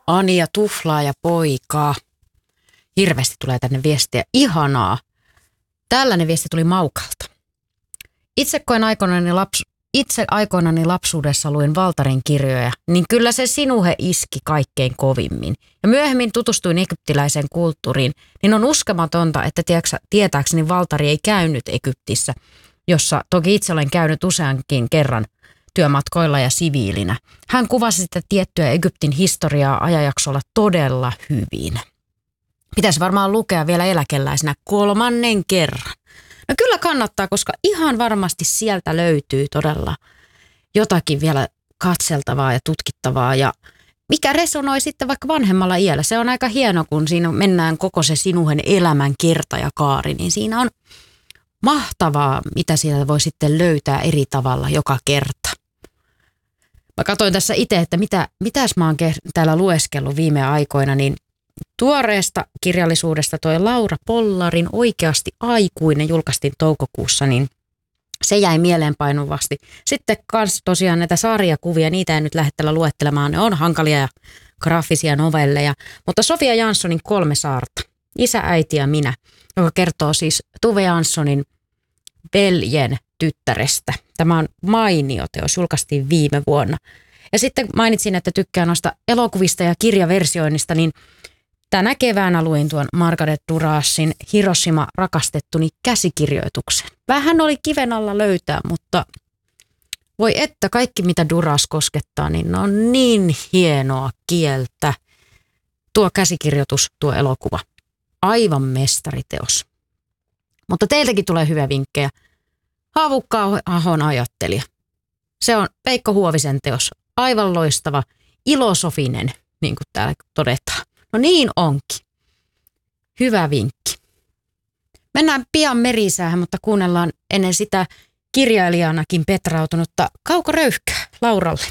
Anja Tuflaa ja poikaa. Hirveästi tulee tänne viestiä. Ihanaa. Tällainen viesti tuli Maukalta. Itse aikoinani lapsuudessa luin Valtarin kirjoja, niin kyllä se sinuhe iski kaikkein kovimmin. Ja myöhemmin tutustuin egyptiläiseen kulttuuriin, niin on uskomatonta, että tietääkseni Valtari ei käynyt Egyptissä, jossa toki itse olen käynyt useankin kerran työmatkoilla ja siviilinä. Hän kuvasi sitä tiettyä Egyptin historiaa ajanjaksolla todella hyvin. Pitäisi varmaan lukea vielä eläkeläisenä 3. kerran. No kyllä kannattaa, koska ihan varmasti sieltä löytyy todella jotakin vielä katseltavaa ja tutkittavaa ja mikä resonoi sitten vaikka vanhemmalla iällä. Se on aika hieno, kun siinä mennään koko se sinuhen elämän kerta ja kaari, niin siinä on mahtavaa, mitä sieltä voi sitten löytää eri tavalla joka kerta. Mä katsoin tässä itse, että mitäs mä oon täällä lueskellut viime aikoina, niin tuoreesta kirjallisuudesta toi Laura Pollarin Oikeasti aikuinen julkaistiin toukokuussa, niin se jäi mieleenpainuvasti. Sitten kans tosiaan näitä sarjakuvia, niitä en nyt lähde tällä luettelemaan, ne on hankalia ja graafisia novelleja. Mutta Sofia Janssonin 3 saarta, Isä, äiti ja minä, joka kertoo siis Tove Janssonin veljen tyttärestä. Tämä on mainio teos, julkaistiin viime vuonna. Ja sitten mainitsin, että tykkään noista elokuvista ja kirjaversioinnista, niin tänä keväänä luin tuon Margaret Durasin Hiroshima rakastettuni käsikirjoituksen. Vähän oli kiven alla löytää, mutta voi että kaikki mitä Duras koskettaa, niin ne on niin hienoa kieltä. Tuo käsikirjoitus, tuo elokuva. Aivan mestariteos. Mutta teiltäkin tulee hyviä vinkkejä. Haavukka-ahon ajattelija. Se on Veikko Huovisen teos. Aivan loistava, ilosofinen, niin kuin täällä todetaan. No niin onkin. Hyvä vinkki. Mennään pian merisäähän, mutta kuunnellaan ennen sitä kirjailijanakin petrautunutta Kauko Röyhkää Lauralle.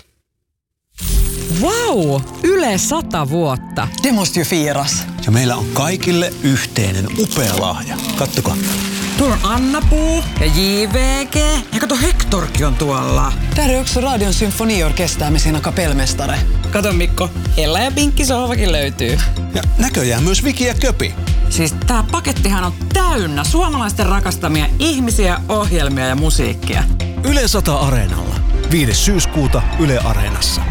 Vau! Yle 100 vuotta. Det måste ju firas. Ja meillä on kaikille yhteinen upea lahja. Kattokaa. Tuolla on Anna-Puu ja JVG. Ja kato, Hectorkin on tuolla. Där är också Radion symfoniorkester med sina kapellmästare. Kato Mikko, Ella ja Pinkki sohvakin löytyy. Ja näköjään myös Viki ja Köpi. Siis tää pakettihan on täynnä suomalaisten rakastamia ihmisiä, ohjelmia ja musiikkia. Yle 100 Areenalla. 5. syyskuuta Yle Areenassa.